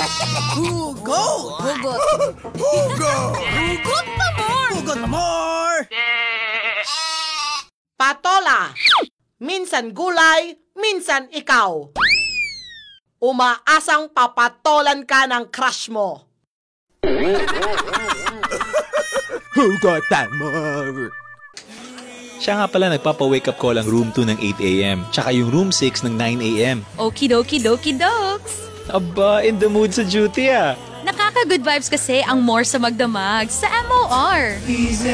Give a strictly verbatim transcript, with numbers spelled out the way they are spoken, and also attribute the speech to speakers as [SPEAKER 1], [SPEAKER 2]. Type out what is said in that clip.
[SPEAKER 1] Hugot!
[SPEAKER 2] Hugot.
[SPEAKER 1] Hugot!
[SPEAKER 2] Hugot pa more!
[SPEAKER 1] Hugot pa more!
[SPEAKER 3] Patola. Minsan gulay, minsan ikaw. Umaasang papatolan ka ng crush mo.
[SPEAKER 1] Hugot pa more!
[SPEAKER 4] Siya nga pala nagpapa-wake up call ang room two ng eight a.m. Tsaka yung room six ng nine a.m.
[SPEAKER 2] Okie dokie dokes.
[SPEAKER 4] Aba, in the mood sa duty ah.
[SPEAKER 2] Nakaka-good vibes kasi ang more sa magdamag sa M O R.
[SPEAKER 1] Easy